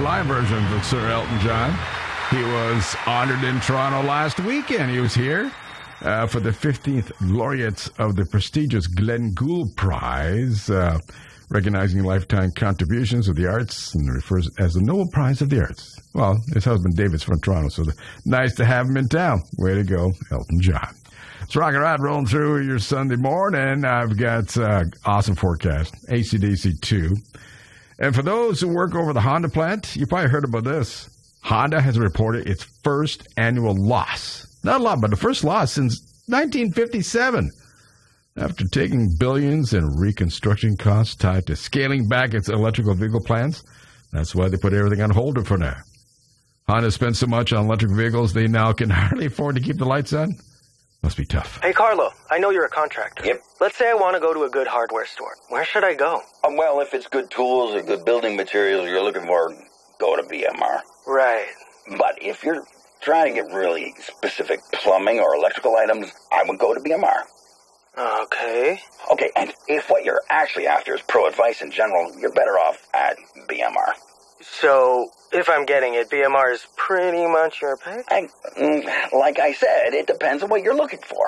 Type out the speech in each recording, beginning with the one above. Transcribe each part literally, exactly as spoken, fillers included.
live version of Sir Elton John. He was honored in Toronto last weekend. He was here uh, for the fifteenth laureates of the prestigious Glenn Gould Prize, uh, recognizing lifetime contributions of the arts and refers as the Nobel Prize of the Arts. Well, his husband David's from Toronto, so the, nice to have him in town. Way to go, Elton John. It's Rock and Rod rolling through your Sunday morning. I've got uh, awesome forecast, A C D C two. And for those who work over the Honda plant, you probably heard about this. Honda has reported its first annual loss. Not a lot, but the first loss since nineteen fifty-seven. After taking billions in reconstruction costs tied to scaling back its electrical vehicle plans, that's why they put everything on hold for now. Honda spent so much on electric vehicles, they now can hardly afford to keep the lights on. Must be tough. Hey, Carlo, I know you're a contractor. Yep. Let's say I want to go to a good hardware store. Where should I go? Um, well, if it's good tools or good building materials you're looking for, go to B M R. Right. But if you're trying to get really specific plumbing or electrical items, I would go to B M R. Okay. Okay, and if what you're actually after is pro advice in general, you're better off at B M R. So, if I'm getting it, B M R is pretty much your pick? I, like I said, it depends on what you're looking for.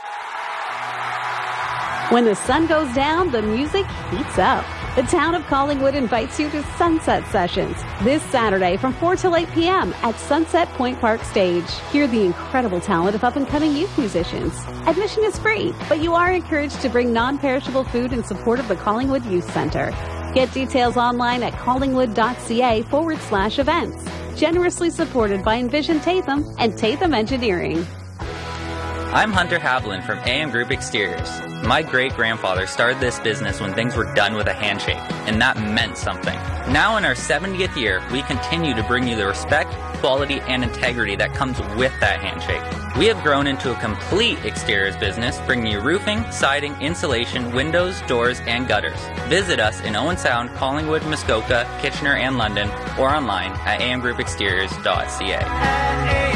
When the sun goes down, the music heats up. The town of Collingwood invites you to Sunset Sessions this Saturday from four till eight p.m. at Sunset Point Park Stage. Hear the incredible talent of up-and-coming youth musicians. Admission is free, but you are encouraged to bring non-perishable food in support of the Collingwood Youth Centre. Get details online at collingwood.ca forward slash events. Generously supported by Envision Tatham and Tatham Engineering. I'm Hunter Havlin from A M Group Exteriors. My great-grandfather started this business when things were done with a handshake, and that meant something. Now in our seventieth year, we continue to bring you the respect, quality, and integrity that comes with that handshake. We have grown into a complete exteriors business, bringing you roofing, siding, insulation, windows, doors, and gutters. Visit us in Owen Sound, Collingwood, Muskoka, Kitchener, and London, or online at a m group exteriors dot c a.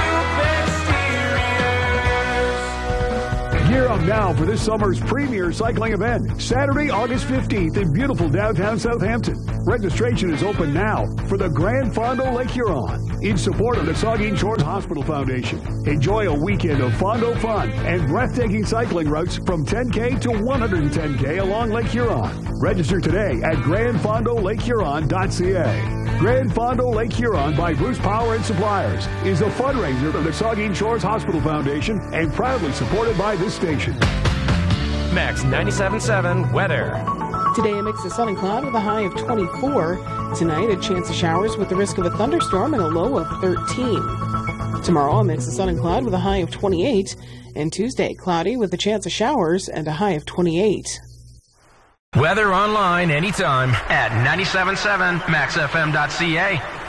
Gear up now for this summer's premier cycling event, Saturday, August fifteenth in beautiful downtown Southampton. Registration is open now for the Grand Fondo Lake Huron in support of the Saugeen Shores Hospital Foundation. Enjoy a weekend of Fondo fun and breathtaking cycling routes from ten K to one hundred ten K along Lake Huron. Register today at grand fondo lake huron dot c a. Grand Fondo Lake Huron by Bruce Power and Suppliers is a fundraiser of the Saugeen Shores Hospital Foundation and proudly supported by this station. Max ninety-seven point seven weather. Today a mix of sun and cloud with a high of twenty-four. Tonight a chance of showers with the risk of a thunderstorm and a low of thirteen. Tomorrow a mix of sun and cloud with a high of twenty-eight. And Tuesday cloudy with a chance of showers and a high of twenty-eight. Weather online anytime at ninety-seven point seven max f m dot c a.